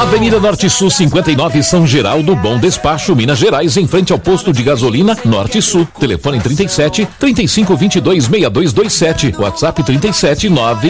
Avenida Norte Sul 59, São Geraldo, Bom Despacho, Minas Gerais, em frente ao posto de gasolina Norte Sul. Telefone 37 35 22 6227. WhatsApp 37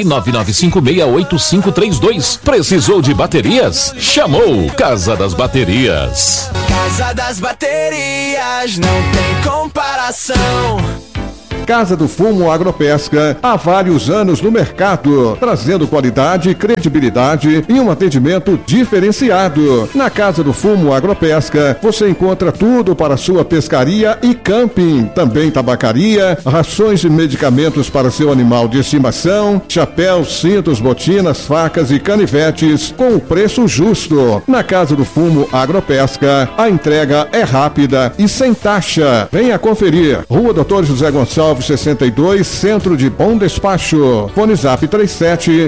999568532. Precisou de baterias? Chamou Casa das Baterias. Casa das Baterias, não tem comparação. Casa do Fumo Agropesca, há vários anos no mercado, trazendo qualidade, credibilidade e um atendimento diferenciado. Na Casa do Fumo Agropesca, você encontra tudo para sua pescaria e camping, também tabacaria, rações e medicamentos para seu animal de estimação, chapéus, cintos, botinas, facas e canivetes com o preço justo. Na Casa do Fumo Agropesca, a entrega é rápida e sem taxa. Venha conferir. Rua Doutor José Gonçalves 62, Centro de Bom Despacho. Fone Zap 37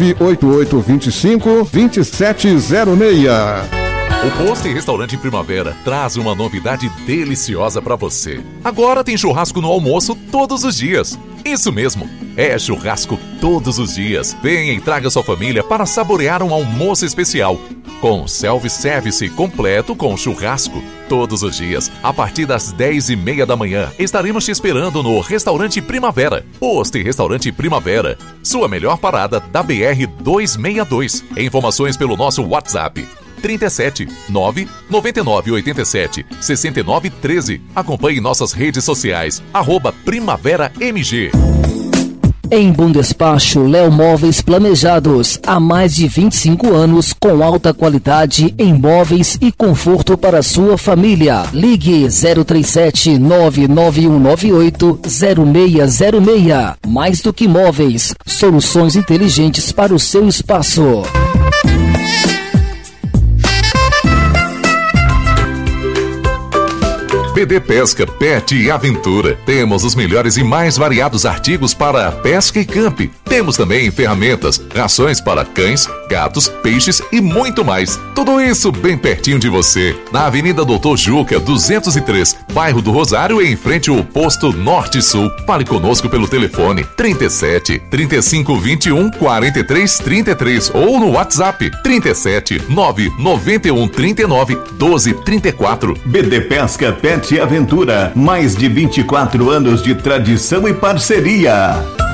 98825 2706. O Posto e Restaurante Primavera traz uma novidade deliciosa para você. Agora tem churrasco no almoço todos os dias. Isso mesmo, é churrasco todos os dias. Venha e traga sua família para saborear um almoço especial. Com self-service completo com churrasco. Todos os dias, a partir das 10h30 da manhã, estaremos te esperando no Restaurante Primavera. Posto e Restaurante Primavera, sua melhor parada da BR-262. Informações pelo nosso WhatsApp. 37 9 99 87 69 13. Acompanhe nossas redes sociais, @PrimaveraMG. Em Bom Despacho, Léo Móveis Planejados, há mais de 25 anos, com alta qualidade em móveis e conforto para sua família. Ligue 037 99198 0606. Mais do que móveis, soluções inteligentes para o seu espaço. BD Pesca, Pet e Aventura. Temos os melhores e mais variados artigos para pesca e camp. Temos também ferramentas, rações para cães, gatos, peixes e muito mais. Tudo isso bem pertinho de você. Na Avenida Doutor Juca, 203, bairro do Rosário, em frente ao posto Norte Sul. Fale conosco pelo telefone 37 35 21 43 33 ou no WhatsApp 37 9 91 39 12 34. BD Pesca, Pet e Aventura, mais de 24 anos de tradição e parceria.